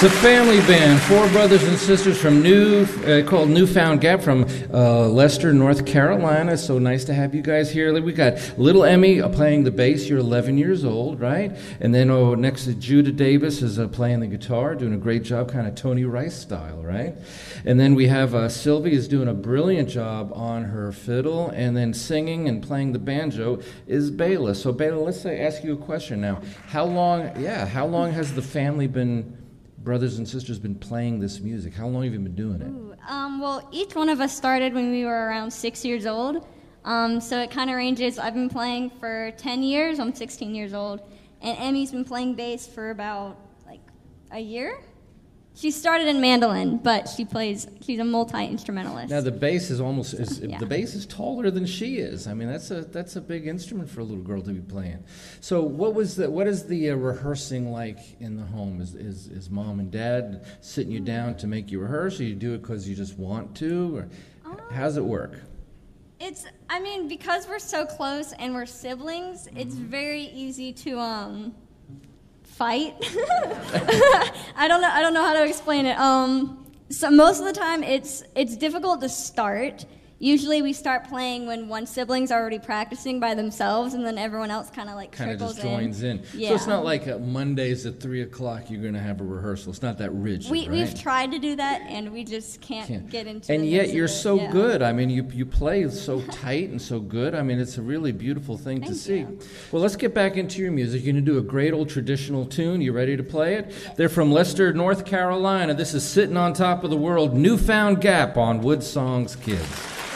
It's a family band, four brothers and sisters from called Newfound Gap from Leicester, North Carolina. So nice to have you guys here. We got little Emmy playing the bass. You're 11 years old, right? And then next to Judah Davis is playing the guitar, doing a great job, kind of Tony Rice style, right? And then we have Sylvie is doing a brilliant job on her fiddle, and then singing and playing the banjo is Bayla. So Bayla, let's ask you a question now. How long has the family brothers and sisters been playing this music? How long have you been doing it? Well, each one of us started when we were around 6 years old. So it kind of ranges. I've been playing for 10 years. I'm 16 years old. And Emmy's been playing bass for about, a year. She started in mandolin, but she's a multi-instrumentalist. Now the bass is Yeah. the bass is taller than she is. I mean, that's a big instrument for a little girl to be playing. So what is the rehearsing like in the home? Is mom and dad sitting you down to make you rehearse, or you do it because you just want to, or how's it work? Because we're so close and we're siblings, it's very easy to fight. I don't know how to explain it. So most of the time it's difficult to start. Usually we start playing when one sibling's already practicing by themselves, and then everyone else kind of trickles just joins in. Yeah. So it's not like Mondays at 3 o'clock you're going to have a rehearsal. It's not that rigid, right? We've tried to do that, and we just can't get into it. And yet you're so good. I mean, you play so tight and so good. I mean, it's a really beautiful thing to see. Well, let's get back into your music. You're going to do a great old traditional tune. You ready to play it? Yes. They're from Leicester, North Carolina. This is Sitting on Top of the World, Newfound Gap on Wood Songs Kids.